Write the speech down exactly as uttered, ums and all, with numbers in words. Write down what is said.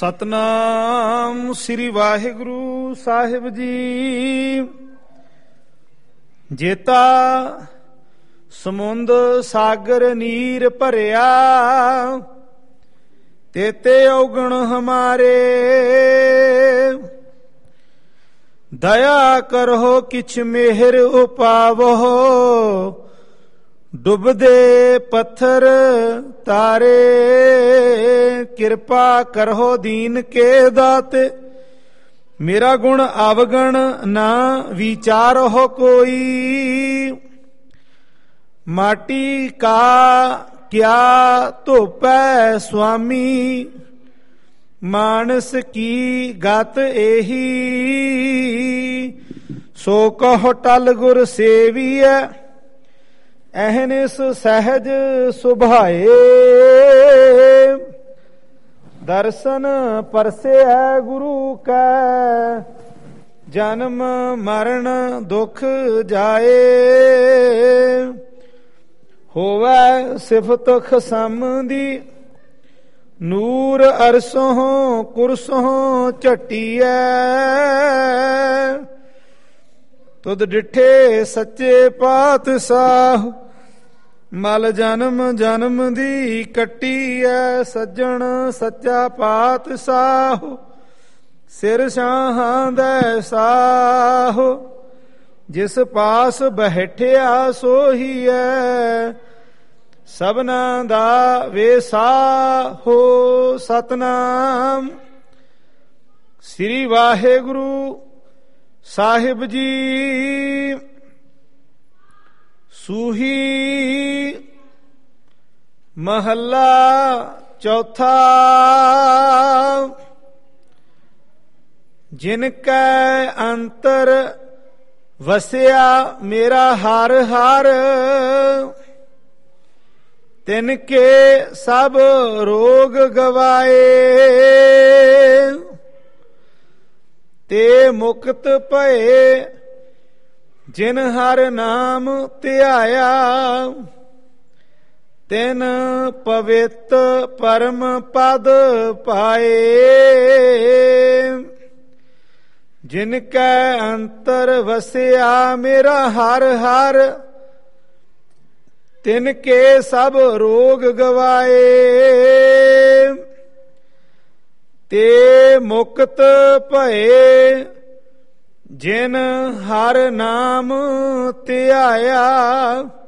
ਸਤਨਾਮ ਸ੍ਰੀ ਵਾਹਿਗੁਰੂ ਸਾਹਿਬ ਜੀ। ਜੇਤਾ ਸਮੁੰਦ ਸਾਗਰ ਨੀਰ ਭਰਿਆ, ਤੇਤੇ ਔਗਣ ਹਮਾਰੇ। ਦਇਆ ਕਰੋ ਕਿਛ ਮਿਹਰ ਉਪਾਵੋ, ਡੁੱਬਦੇ ਪੱਥਰ ਤਾਰੇ। ਕਿਰਪਾ ਕਰੋ ਦੀਨ ਕੇ ਦਾਤੇ, ਮੇਰਾ ਗੁਣ ਅਵਗਣ ਨਾ ਵਿਚਾਰੋ ਕੋਈ। ਮਾਟੀ ਕਾ ਕਿਆ ਧੋਪੈ ਸੁਆਮੀ, ਮਾਨਸ ਕੀ ਗਤ ਇਹੀ। ਸੋ ਕਹੋ ਟਲ ਗੁਰ ਸੇਵੀਐ, ਅਹਨਿਸ ਸਹਿਜ ਸੁਭਾਏ। ਦਰਸ਼ਨ ਪਰਸੈ ਗੁਰੂ ਕੈ, ਜਨਮ ਮਰਨ ਦੁਖ ਜਾਏ। ਹੋਵੈ ਸਿਫਤ ਖਸਮ ਦੀ, ਨੂਰ ਅਰਸੋਂ ਕੁਰਸੋਂ ਝਟੀਐ। ਤੁਧ ਡਿਠੇ ਸੱਚੇ ਪਾਤਸ਼ਾਹ, ਮਲ ਜਨਮ ਜਨਮ ਦੀ ਕੱਟੀ ਐ। ਸੱਜਣ ਸੱਚਾ ਪਾਤਸ਼ਾਹ, ਸਿਰ ਸ਼ਾਹਾਂ ਦੈ ਸਾਹ। ਜਿਸ ਪਾਸ ਬੈਠਿਆ ਸੋਹੀ ਐ, ਸਭਨਾ ਦਾ ਵੇਸਾਹੋ। ਸਤਨਾਮ ਸ੍ਰੀ ਵਾਹਿਗੁਰੂ ਸਾਹਿਬ ਜੀ। ਸੂਹੀ ਮਹੱਲਾ ਚੌਥਾ। ਜਿਨ ਕੈ ਅੰਤਰ ਵਸਿਆ ਮੇਰਾ ਹਰ ਹਰ, ਤਿਨ ਕੇ ਸਭ ਰੋਗ ਗਵਾਏ। ਤੇ ਮੁਕਤ ਭਏ ਜਿਨ ਹਰ ਨਾਮ ਧਿਆਇਆ, ਤਿਨ ਪਵਿੱਤ ਪਰਮ ਪਦ ਪਾਏ। ਜਿਨ ਕੈ ਅੰਤਰ ਵਸਿਆ ਮੇਰਾ ਹਰ ਹਰ, ਤਿਨ ਕੇ ਸਭ ਰੋਗ ਗਵਾਏ। ਤੇ ਮੁਕਤ ਭਏ ਜਿਨ ਹਰ ਨਾਮ ਧਿਆਇਆ,